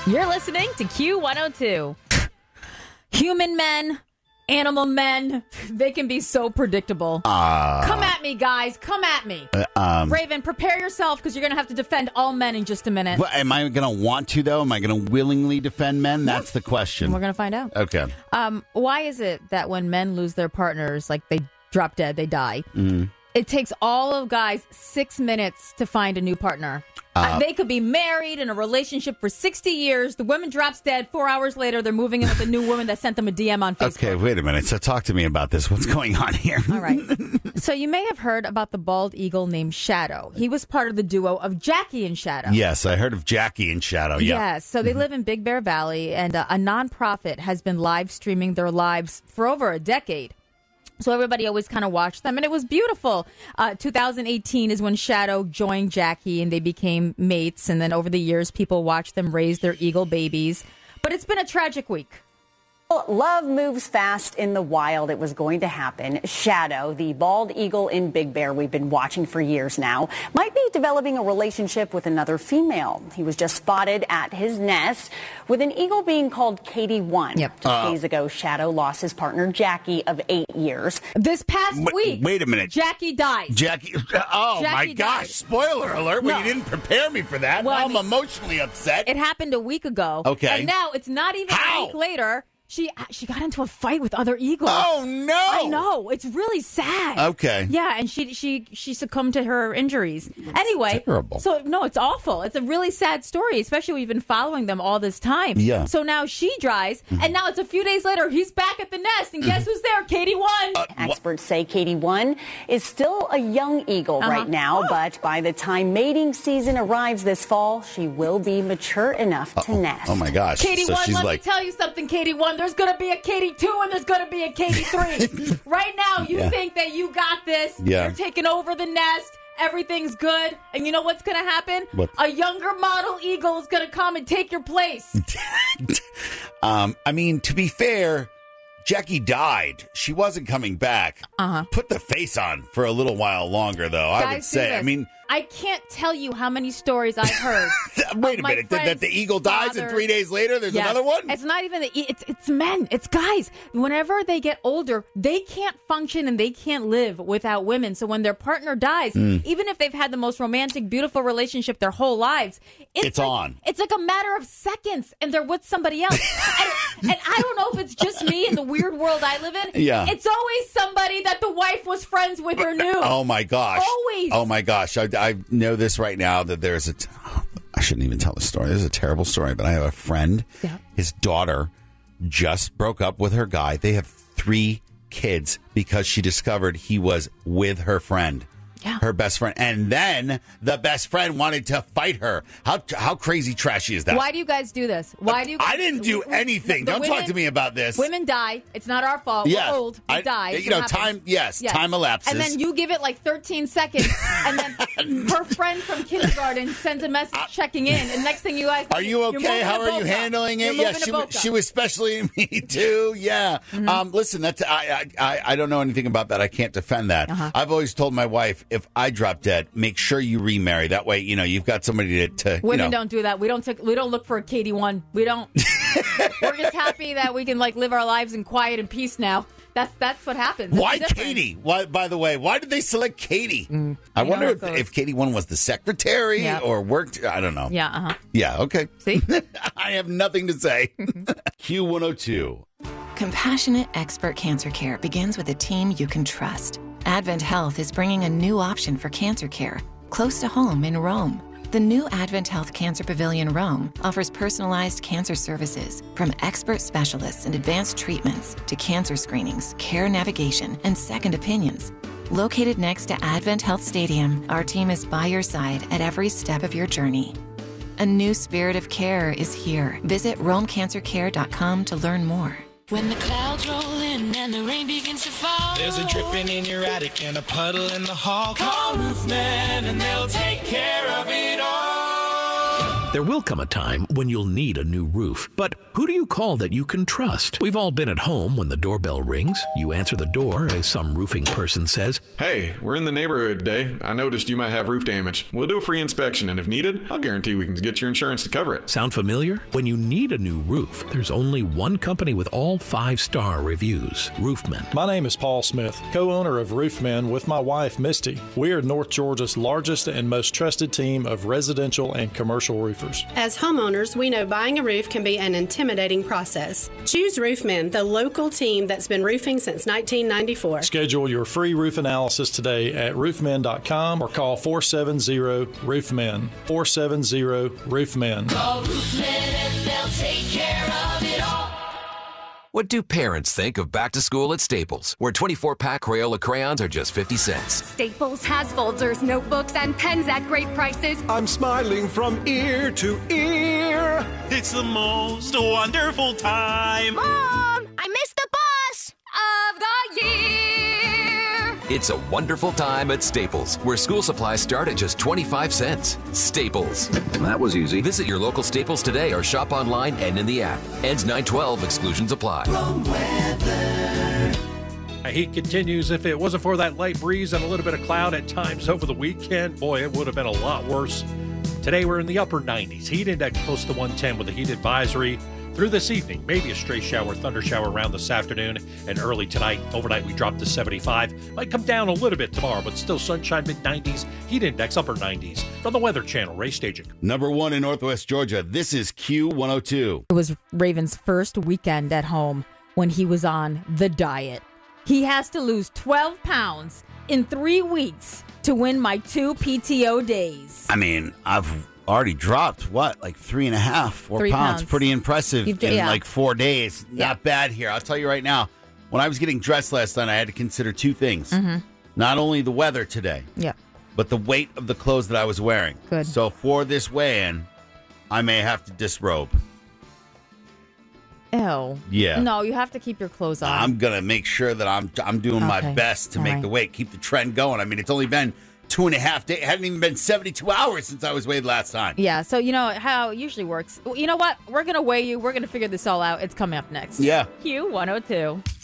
You're listening to Q102. Human men, animal men, they can be so predictable. Come at me, guys. Come at me. Raven, prepare yourself because you're going to have to defend all men in just a minute. Well, am I going to want to, though? Am I going to willingly defend men? That's the question. We're going to find out. Okay. Why is it that when men lose their partners, like they drop dead, they die, it takes all of guys 6 minutes to find a new partner? They could be married in a relationship for 60 years. The woman drops dead. 4 hours later, they're moving in with a new woman that sent them a DM on Facebook. Okay, wait a minute. So talk to me about this. What's going on here? All right. So you may have heard about the bald eagle named Shadow. He was part of the duo of Jackie and Shadow. Yes, I heard of Jackie and Shadow. Yeah. Yes. So they live in Big Bear Valley, and a nonprofit has been live streaming their lives for over a decade. So everybody always kind of watched them, and it was beautiful. 2018 is when Shadow joined Jackie, and they became mates. And then over the years, people watched them raise their eagle babies. But it's been a tragic week. Love moves fast in the wild. It was going to happen. Shadow, the bald eagle in Big Bear we've been watching for years now, might be developing a relationship with another female. He was just spotted at his nest with an eagle being called Katie 1. Yep. 2 days ago, Shadow lost his partner, Jackie, of 8 years. This past week. Wait a minute. Jackie died. Jackie, Jackie my gosh, died. Spoiler alert. Well, No. you didn't prepare me for that. Well, Now I mean, I'm emotionally upset. It happened a week ago. Okay. And now it's not even How? a week later. She got into a fight with other eagles. Oh, no. I know. It's really sad. Okay. Yeah, and she succumbed to her injuries. Anyway. terrible. So, no, it's awful. It's a really sad story, especially we've been following them all this time. Yeah. So now she dies, and now it's a few days later, he's back at the nest, and guess who's there? Katie 1. Experts say Katie 1 is still a young eagle right now, but by the time mating season arrives this fall, she will be mature enough to nest. Oh, my gosh. Katie So 1, she's let like, me tell you something, Katie 1. There's going to be a Katie 2 and there's going to be a Katie 3. Right now, you think that you got this. Yeah. You're taking over the nest. Everything's good. And you know what's going to happen? What? A younger model eagle is going to come and take your place. I mean, to be fair, Jackie died. She wasn't coming back. Put the face on for a little while longer, though. I would Guys, say. do I this. mean, I can't tell you how many stories I've heard. wait a of my minute. That the friend's eagle dies and father- 3 days later there's Yes. another one? It's not even it's men. It's guys. Whenever they get older, they can't function and they can't live without women. So when their partner dies, even if they've had the most romantic, beautiful relationship their whole lives, It's like, on. It's like a matter of seconds, and they're with somebody else. and I don't know if it's just me in the weird world I live in. Yeah. It's always somebody that the wife was friends with or knew. Oh, my gosh. Always. Oh, my gosh. I know this right now that there's I shouldn't even tell the story. This is a terrible story, but I have a friend. Yeah. His daughter just broke up with her guy. They have 3 kids because she discovered he was with her friend. Yeah. Her best friend. And then the best friend wanted to fight her. How crazy trashy is that? Why do you guys do this? Why do you? I didn't do anything. The Don't talk to me about this. Women die. It's not our fault. Yeah. We're old. We die. You know, time. Yes, time elapses. And then you give it like 13 seconds, and then her friend from kindergarten sends a message checking in, and next thing you guys, Are you okay? How are you handling it? You're Yeah, moving to Boca. she was especially me too. Yeah. Listen, that's I don't know anything about that. I can't defend that. I've always told my wife, if I drop dead, make sure you remarry. That way, you know, you've got somebody to Women don't do that. We don't look for a Katie 1. We don't. We're just happy that we can like live our lives in quiet and peace now. That's what happens. Why It's different. Katie? Why? By the way, why did they select Katie? I wonder how it goes. if Katie 1 was the secretary Yeah. or worked. I don't know. Yeah. Yeah. Okay. See? I have nothing to say. Q102. Compassionate expert cancer care begins with a team you can trust. Advent Health is bringing a new option for cancer care, close to home in Rome. The new Advent Health Cancer Pavilion Rome offers personalized cancer services, from expert specialists and advanced treatments to cancer screenings, care navigation, and second opinions. Located next to Advent Health Stadium, our team is by your side at every step of your journey. A new spirit of care is here. Visit RomeCancerCare.com to learn more. When the clouds roll in and the rain begins to fall, There's a dripping in your attic and a puddle in the hall. Call Roofman and they'll take care of it all. There will come a time when you'll need a new roof, but who do you call that you can trust? We've all been at home when the doorbell rings. You answer the door as some roofing person says, "Hey, we're in the neighborhood today. I noticed you might have roof damage. We'll do a free inspection, and if needed, I'll guarantee we can get your insurance to cover it." Sound familiar? When you need a new roof, there's only one company with all 5-star reviews, Roofmen. My name is Paul Smith, co-owner of Roofmen with my wife, Misty. We are North Georgia's largest and most trusted team of residential and commercial roofers. As homeowners, we know buying a roof can be an intimidating process. Choose Roofmen, the local team that's been roofing since 1994. Schedule your free roof analysis today at roofmen.com or call 470-ROOFMEN. 470-ROOFMEN. Call Roofmen and they'll take care of it all. What do parents think of back to school at Staples, where 24-pack Crayola crayons are just 50 cents? Staples has folders, notebooks, and pens at great prices. I'm smiling from ear to ear. It's the most wonderful time. Mom, I missed the bus of the year. It's a wonderful time at Staples, where school supplies start at just 25 cents. Staples. That was easy. Visit your local Staples today or shop online and in the app. Ends 9/12. Exclusions apply. Heat continues. If it wasn't for that light breeze and a little bit of cloud at times over the weekend, boy, it would have been a lot worse. Today we're in the upper 90s. Heat index close to 110 with a heat advisory. Through this evening, maybe a stray shower, thunder shower around this afternoon and early tonight. Overnight, we dropped to 75. Might come down a little bit tomorrow, but still sunshine, mid-90s. Heat index, upper 90s. From the Weather Channel, Ray Staging. Number 1 in Northwest Georgia. This is Q102. It was Raven's first weekend at home when he was on the diet. He has to lose 12 pounds in 3 weeks to win my 2 PTO days. I mean, I've already dropped, like 3.5, 4 3 pounds. pounds. Pretty impressive in like 4 days. Yeah. Not bad here. I'll tell you right now, when I was getting dressed last night, I had to consider 2 things. Mm-hmm. Not only the weather today, but the weight of the clothes that I was wearing. Good. So for this weigh-in, I may have to disrobe. Ew. Yeah. No, you have to keep your clothes on. I'm going to make sure that I'm doing my Okay. best to All make right. the weight, keep the trend going. I mean, it's only been 2.5 days. It hadn't even been 72 hours since I was weighed last time. Yeah, so you know how it usually works. You know what? We're going to weigh you. We're going to figure this all out. It's coming up next. Yeah. Q102.